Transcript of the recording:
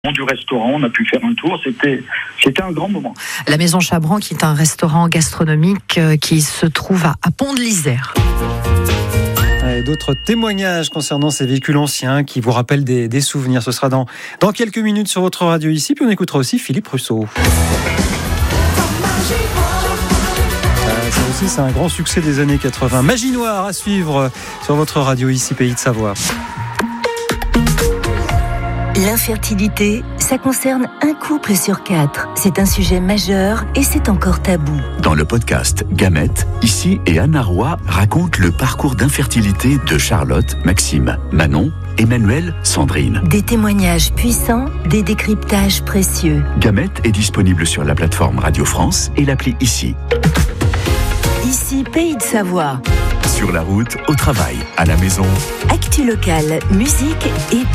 Du restaurant, on a pu faire un tour, c'était un grand moment. La Maison Chabran, qui est un restaurant gastronomique qui se trouve à Pont de l'Isère. Et d'autres témoignages concernant ces véhicules anciens qui vous rappellent des souvenirs. Ce sera dans quelques minutes sur votre radio ici, puis on écoutera aussi Philippe Rousseau. Ça aussi, c'est un grand succès des années 80. Magie Noire à suivre sur votre radio ici, Pays de Savoie. L'infertilité, ça concerne un couple sur 4. C'est un sujet majeur et c'est encore tabou. Dans le podcast Gamètes, Ici et Anna Roy racontent le parcours d'infertilité de Charlotte, Maxime, Manon, Emmanuel, Sandrine. Des témoignages puissants, des décryptages précieux. Gamètes est disponible sur la plateforme Radio France et l'appli Ici. Ici, Pays de Savoie. Sur la route, au travail, à la maison. Actu locale, musique et